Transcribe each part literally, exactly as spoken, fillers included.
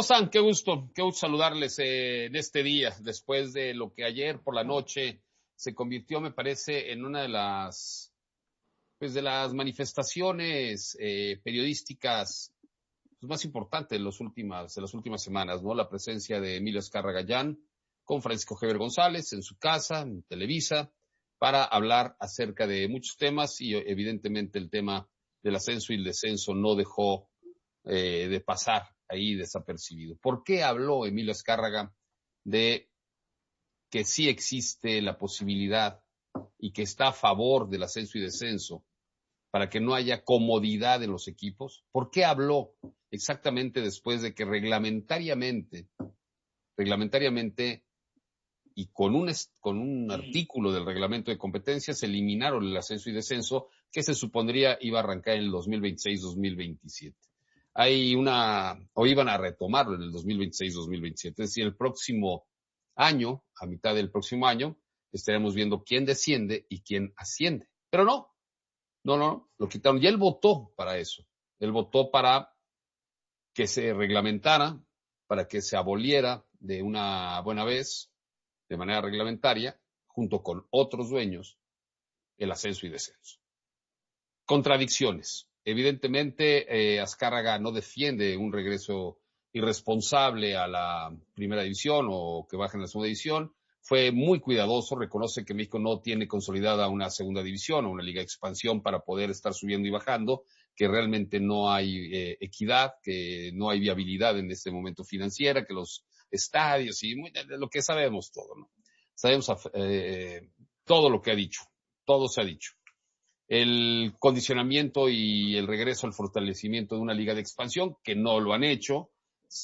¿Cómo están? Qué gusto, qué gusto saludarles eh, en este día, después de lo que ayer por la noche se convirtió, me parece, en una de las, pues, de las manifestaciones eh, periodísticas pues, más importantes de, los últimas, de las últimas semanas, ¿no? La presencia de Emilio Azcárraga Gallán con Francisco Javier González en su casa, en Televisa, para hablar acerca de muchos temas y evidentemente el tema del ascenso y el descenso no dejó eh, de pasar ahí desapercibido. ¿Por qué habló Emilio Azcárraga de que sí existe la posibilidad y que está a favor del ascenso y descenso para que no haya comodidad en los equipos? ¿Por qué habló exactamente después de que reglamentariamente, reglamentariamente y con un, con un artículo del reglamento de competencia se eliminaron el ascenso y descenso que se supondría iba a arrancar en el dos mil veintiséis dos mil veintisiete? Hay una, o iban a retomarlo en el dos mil veintiséis dos mil veintisiete, es decir, el próximo año, a mitad del próximo año, estaremos viendo quién desciende y quién asciende. Pero no, no, no, lo quitaron. Y él votó para eso. Él votó para que se reglamentara, para que se aboliera de una buena vez, de manera reglamentaria, junto con otros dueños, el ascenso y descenso. Contradicciones. Evidentemente, eh, Azcárraga no defiende un regreso irresponsable a la primera división o que bajen a la segunda división. Fue muy cuidadoso, reconoce que México no tiene consolidada una segunda división o una liga de expansión para poder estar subiendo y bajando, que realmente no hay eh, equidad, que no hay viabilidad en este momento financiera, que los estadios y muy, lo que sabemos todo, ¿no? Sabemos eh, todo lo que ha dicho, todo se ha dicho. El condicionamiento y el regreso al fortalecimiento de una liga de expansión, que no lo han hecho.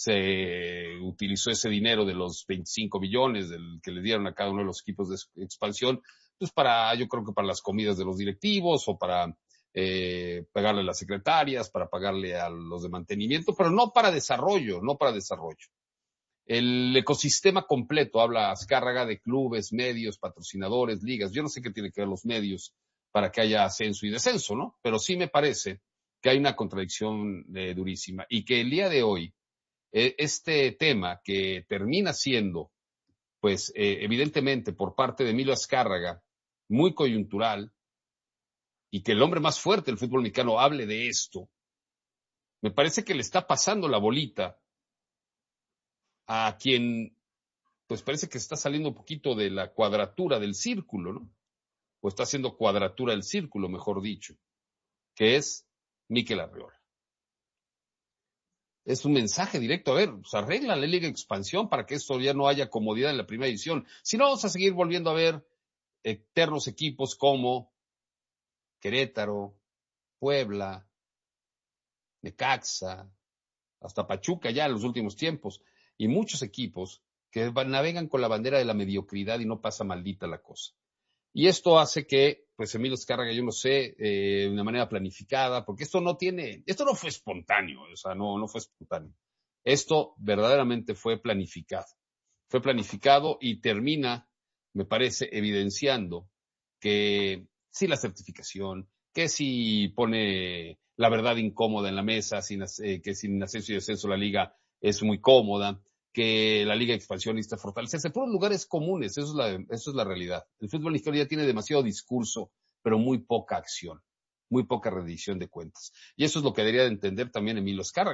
Se utilizó ese dinero de los veinticinco millones del que le dieron a cada uno de los equipos de expansión, pues para, yo creo que para las comidas de los directivos o para eh, pagarle a las secretarias, para pagarle a los de mantenimiento, pero no para desarrollo, no para desarrollo. El ecosistema completo, habla Azcárraga de clubes, medios, patrocinadores, ligas. Yo no sé qué tiene que ver los medios para que haya ascenso y descenso, ¿no? Pero sí me parece que hay una contradicción eh, durísima y que el día de hoy eh, este tema que termina siendo, pues eh, evidentemente por parte de Emilio Azcárraga, muy coyuntural y que el hombre más fuerte del fútbol mexicano hable de esto, me parece que le está pasando la bolita a quien pues parece que está saliendo un poquito de la cuadratura del círculo, ¿no? O está haciendo cuadratura del círculo, mejor dicho, que es Mikel Arriola. Es un mensaje directo, a ver, pues arregla la Liga de Expansión para que esto ya no haya comodidad en la primera división. Si no, vamos a seguir volviendo a ver eternos equipos como Querétaro, Puebla, Necaxa, hasta Pachuca ya en los últimos tiempos, y muchos equipos que navegan con la bandera de la mediocridad y no pasa maldita la cosa. Y esto hace que, pues Emilio Azcárraga, yo no sé, eh, de una manera planificada, porque esto no tiene, esto no fue espontáneo, o sea, no, no fue espontáneo. Esto verdaderamente fue planificado. Fue planificado y termina, me parece, evidenciando que sí la certificación, que si pone la verdad incómoda en la mesa, sin, eh, que sin ascenso y descenso la liga es muy cómoda, que la Liga de Expansión necesita fortalecerse, por lugares comunes, eso es, la, eso es la realidad. El fútbol mexicano ya tiene demasiado discurso, pero muy poca acción, muy poca rendición de cuentas. Y eso es lo que debería de entender también Emilio Azcárraga.